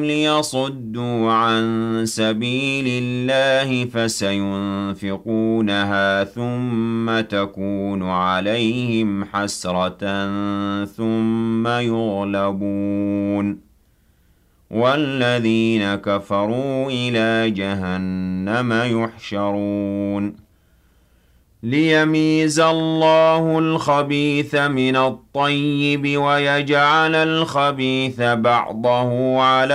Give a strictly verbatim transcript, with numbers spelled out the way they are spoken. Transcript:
ليصدوا عن سبيل الله فسينفقونها ثم تكون عليهم حسرة ثم يغلبون والذين كفروا إلى جهنم يحشرون ليميز الله الخبيث من الطيب ويجعل الخبيث بعضه على